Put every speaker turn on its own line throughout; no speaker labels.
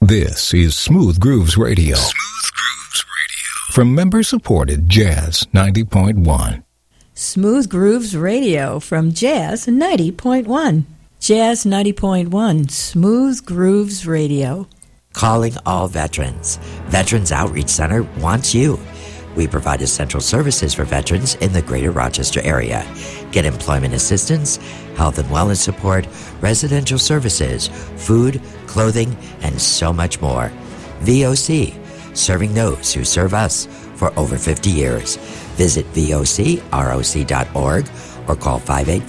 This is Smooth Grooves Radio. Smooth Grooves Radio. From member-supported Jazz 90.1.
Smooth Grooves Radio from Jazz 90.1. Jazz 90.1, Smooth Grooves Radio.
Calling all veterans. Veterans Outreach Center wants you. We provide essential services for veterans in the greater Rochester area. Get employment assistance, health and wellness support, residential services, food, clothing, and so much more. VOC, serving those who serve us for over 50 years. Visit vocroc.org or call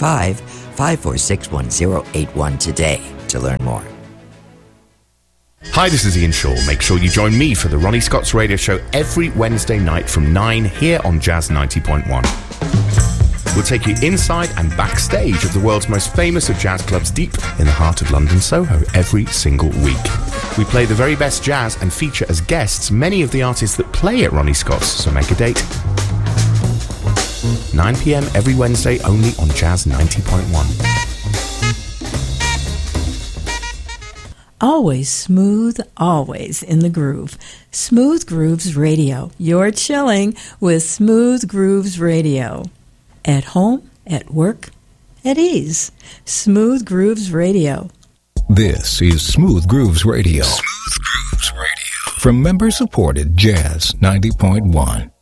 585-546-1081 today to learn more.
Hi, this is Ian Shaw. Make sure you join me for the Ronnie Scott's radio show every Wednesday night from 9 here on Jazz 90.1. We'll take you inside and backstage of the world's most famous of jazz clubs deep in the heart of London Soho every single week. We play the very best jazz and feature as guests many of the artists that play at Ronnie Scott's, so make a date. 9 p.m. every Wednesday only on Jazz 90.1.
Always smooth, always in the groove. Smooth Grooves Radio. You're chilling with Smooth Grooves Radio. At home, at work, at ease. Smooth Grooves Radio.
This is Smooth Grooves Radio. Smooth Grooves Radio. From member-supported Jazz 90.1.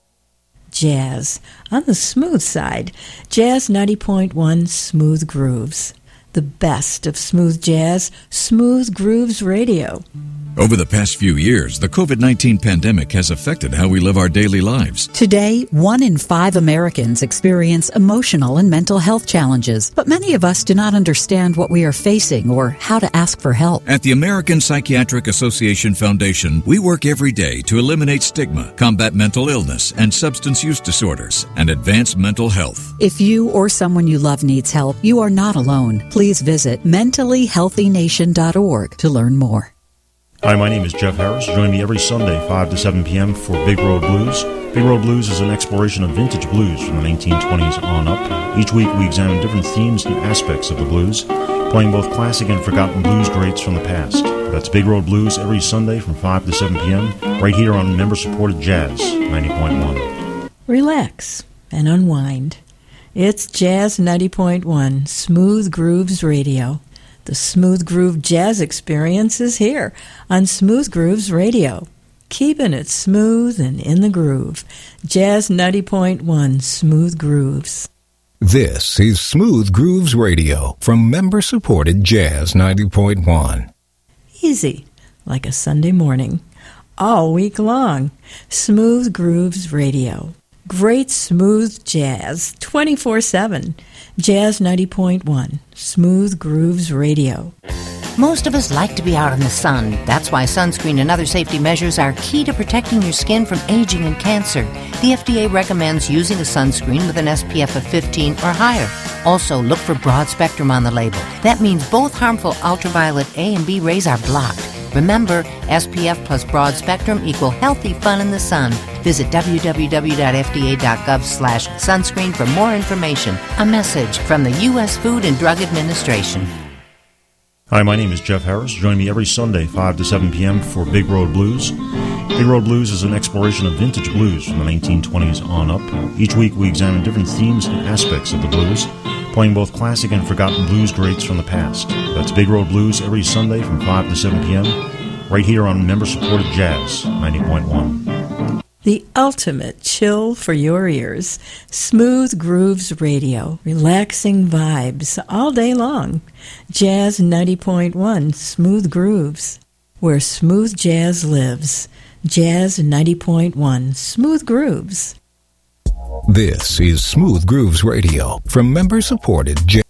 Jazz. On the smooth side, Jazz 90.1 Smooth Grooves. The best of smooth jazz, Smooth Grooves Radio.
Over the past few years, the COVID-19 pandemic has affected how we live our daily lives.
Today, 1 in 5 Americans experience emotional and mental health challenges, but many of us do not understand what we are facing or how to ask for help.
At the American Psychiatric Association Foundation, we work every day to eliminate stigma, combat mental illness and substance use disorders, and advance mental health.
If you or someone you love needs help, you are not alone. Please visit mentallyhealthynation.org to learn more.
Hi, my name is Jeff Harris. Join me every Sunday, 5 to 7 p.m. for Big Road Blues. Big Road Blues is an exploration of vintage blues from the 1920s on up. Each week we examine different themes and aspects of the blues, playing both classic and forgotten blues greats from the past. That's Big Road Blues every Sunday from 5 to 7 p.m. right here on member-supported Jazz 90.1.
Relax and unwind. It's Jazz 90.1 Smooth Grooves Radio. The Smooth Groove Jazz Experience is here on Smooth Grooves Radio. Keeping it smooth and in the groove. Jazz 90.1 Smooth Grooves.
This is Smooth Grooves Radio from member-supported Jazz 90.1.
Easy, like a Sunday morning. All week long. Smooth Grooves Radio. Great smooth jazz 24/7. Jazz 90.1, Smooth Grooves Radio.
Most of us like to be out in the sun. That's why sunscreen and other safety measures are key to protecting your skin from aging and cancer. The FDA recommends using a sunscreen with an SPF of 15 or higher. Also, look for broad spectrum on the label. That means both harmful ultraviolet A and B rays are blocked. Remember, SPF plus broad spectrum equal healthy fun in the sun. Visit www.fda.gov/sunscreen for more information. A message from the U.S. Food and Drug Administration.
Hi, my name is Jeff Harris. Join me every Sunday, 5 to 7 p.m. for Big Road Blues. Big Road Blues is an exploration of vintage blues from the 1920s on up. Each week we examine different themes and aspects of the blues, playing both classic and forgotten blues greats from the past. That's Big Road Blues every Sunday from 5 to 7 p.m. right here on member-supported Jazz 90.1.
The ultimate chill for your ears. Smooth Grooves Radio. Relaxing vibes all day long. Jazz 90.1 Smooth Grooves. Where smooth jazz lives. Jazz 90.1 Smooth Grooves.
This is Smooth Grooves Radio from member-supported Jazz.